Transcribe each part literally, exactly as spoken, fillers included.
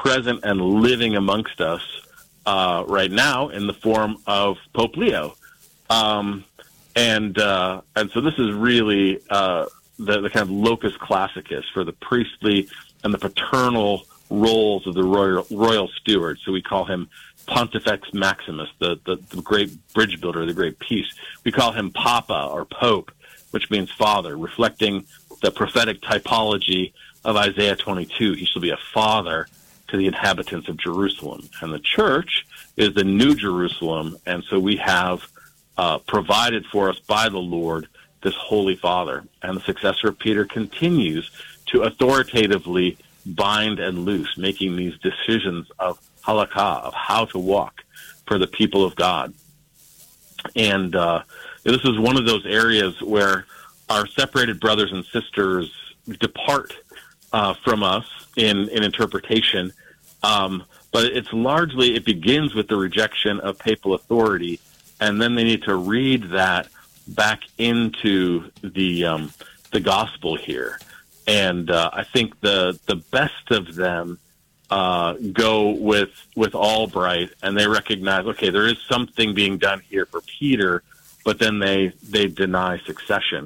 present and living amongst us uh, right now in the form of Pope Leo. Um, and uh, and so this is really uh, the, the kind of locus classicus for the priestly and the paternal roles of the royal, royal steward. So we call him Pontifex Maximus, the, the, the great bridge builder, the great peace. We call him Papa or Pope, which means father, reflecting the prophetic typology of Isaiah twenty-two. He shall be a father to the inhabitants of Jerusalem. And the church is the new Jerusalem. And so we have uh, provided for us by the Lord this Holy Father. And the successor of Peter continues to authoritatively bind and loose, making these decisions of halakha, of how to walk for the people of God. And uh, this is one of those areas where our separated brothers and sisters depart uh, from us in, in interpretation. Um, but it's largely, it begins with the rejection of papal authority, and then they need to read that back into the um, the gospel here. And uh, I think the the best of them uh, go with with Albright, and they recognize, okay, there is something being done here for Peter, but then they they deny succession.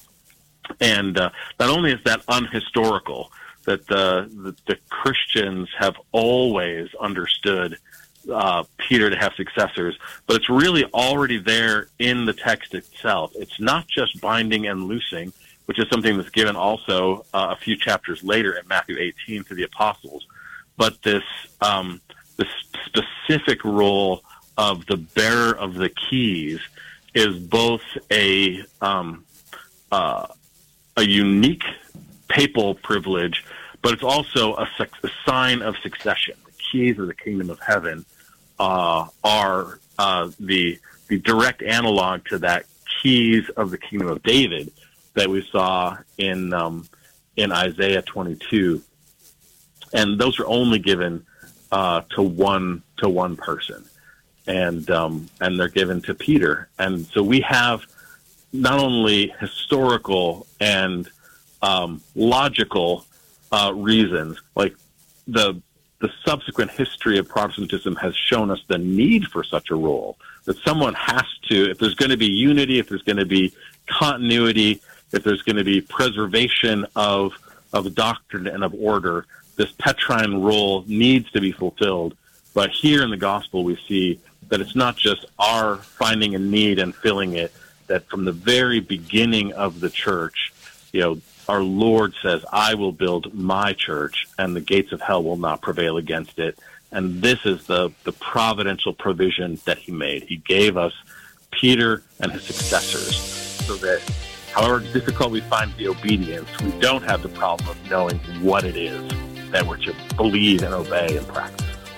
And uh, not only is that unhistorical, that the, the, the Christians have always understood uh, Peter to have successors, but it's really already there in the text itself. It's not just binding and loosing, which is something that's given also uh, a few chapters later in Matthew eighteen to the apostles, but this um, this specific role of the bearer of the keys is both a um, uh, a unique papal privilege, but it's also a, a sign of succession. The keys of the kingdom of heaven uh, are uh, the the direct analog to that keys of the kingdom of David that we saw in um, in Isaiah twenty-two, and those are only given uh, to one to one person, and um, and they're given to Peter. And so we have not only historical and um, logical uh, reasons, like the the subsequent history of Protestantism has shown us the need for such a role, that someone has to, if there's going to be unity, if there's going to be continuity, if there's going to be preservation of of doctrine and of order, this Petrine role needs to be fulfilled. But here in the gospel, we see that it's not just our finding a need and filling it, that from the very beginning of the church, you know, our Lord says, I will build my church, and the gates of hell will not prevail against it. And this is the, the providential provision that he made. He gave us Peter and his successors so that however difficult we find the obedience, we don't have the problem of knowing what it is that we're to believe and obey and practice.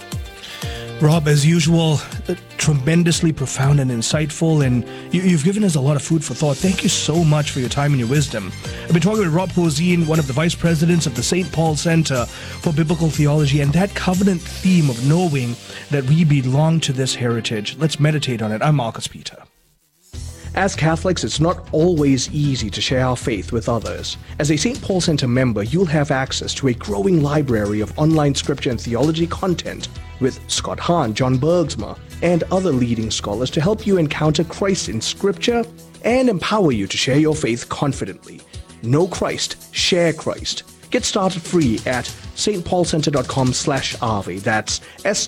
Rob, as usual, tremendously profound and insightful, and you, you've given us a lot of food for thought. Thank you so much for your time and your wisdom. I've been talking with Rob Hoseen, one of the vice presidents of the Saint Paul Center for Biblical Theology, and that covenant theme of knowing that we belong to this heritage. Let's meditate on it. I'm Marcus Peter. As Catholics, it's not always easy to share our faith with others. As a Saint Paul Center member, you'll have access to a growing library of online scripture and theology content with Scott Hahn, John Bergsma, and other leading scholars to help you encounter Christ in scripture and empower you to share your faith confidently. Know Christ, share Christ. Get started free at stpaulcenter.com slash AVE. That's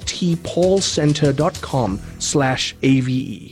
stpaulcenter.com slash AVE.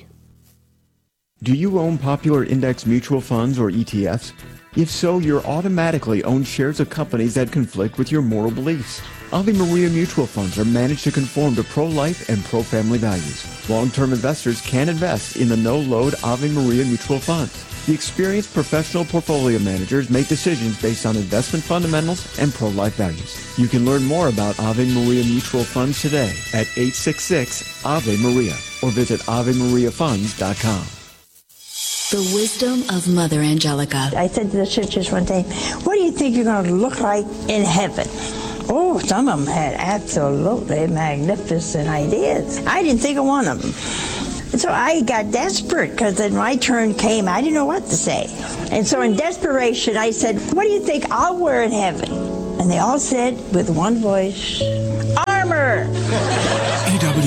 Do you own popular index mutual funds or E T Fs? If so, you're automatically owned shares of companies that conflict with your moral beliefs. Ave Maria mutual funds are managed to conform to pro-life and pro-family values. Long-term investors can invest in the no-load Ave Maria mutual funds. The experienced professional portfolio managers make decisions based on investment fundamentals and pro-life values. You can learn more about Ave Maria mutual funds today at eight six six Ave Maria or visit ave maria funds dot com. The wisdom of Mother Angelica. I said to the sisters one day, what do you think you're going to look like in heaven? Oh, some of them had absolutely magnificent ideas. I didn't think of one of them. And so I got desperate because then my turn came. I didn't know what to say. And so in desperation, I said, what do you think I'll wear in heaven? And they all said with one voice,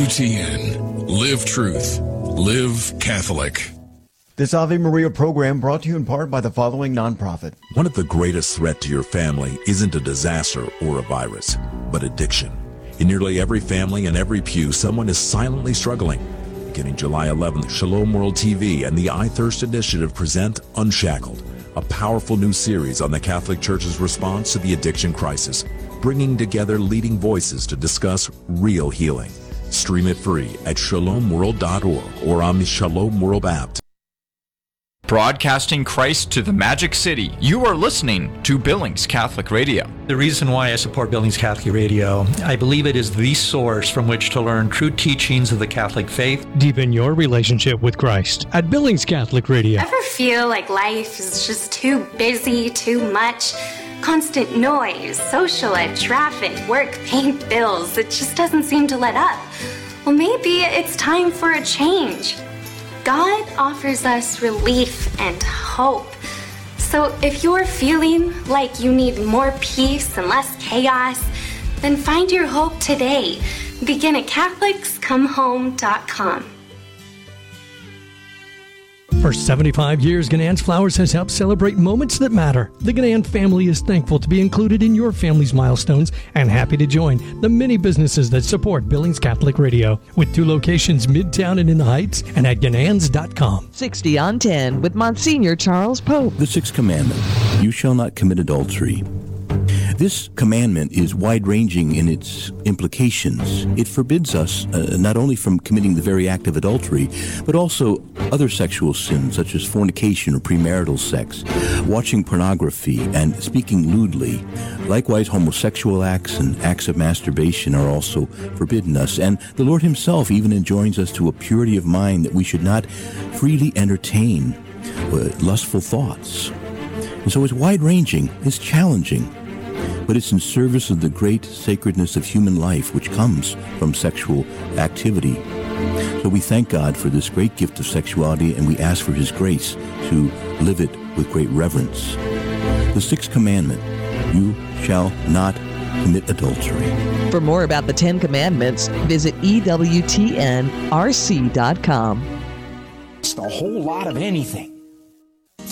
T N. Live truth. Live Catholic. This Ave Maria program brought to you in part by the following nonprofit. One of the greatest threats to your family isn't a disaster or a virus, but addiction. In nearly every family and every pew, someone is silently struggling. Beginning July eleventh, Shalom World T V and the I Thirst Initiative present Unshackled, a powerful new series on the Catholic Church's response to the addiction crisis, bringing together leading voices to discuss real healing. Stream it free at shalom world dot org or on the Shalom World app. Broadcasting Christ to the Magic City, you are listening to Billings Catholic Radio. The reason why I support Billings Catholic Radio, I believe it is the source from which to learn true teachings of the Catholic faith. Deepen your relationship with Christ at Billings Catholic Radio. Ever feel like life is just too busy, too much? Constant noise, social life, traffic, work, paying bills. It just doesn't seem to let up. Well, maybe it's time for a change. God offers us relief and hope. So if you're feeling like you need more peace and less chaos, then find your hope today. Begin at Catholics Come Home dot com. For seventy-five years, Ganann's Flowers has helped celebrate moments that matter. The Ganann family is thankful to be included in your family's milestones and happy to join the many businesses that support Billings Catholic Radio, with two locations midtown and in the Heights, and at ganans dot com. sixty on ten with Monsignor Charles Pope. The Sixth Commandment, you shall not commit adultery. This commandment is wide-ranging in its implications. It forbids us uh, not only from committing the very act of adultery, but also other sexual sins such as fornication or premarital sex, watching pornography, and speaking lewdly. Likewise, homosexual acts and acts of masturbation are also forbidden us. And the Lord himself even enjoins us to a purity of mind that we should not freely entertain uh, lustful thoughts. And so it's wide-ranging, it's challenging, but it's in service of the great sacredness of human life which comes from sexual activity. So we thank God for this great gift of sexuality, and we ask for his grace to live it with great reverence. The Sixth Commandment, you shall not commit adultery. For more about the Ten Commandments, visit E W T N R C dot com. Just a whole lot of anything.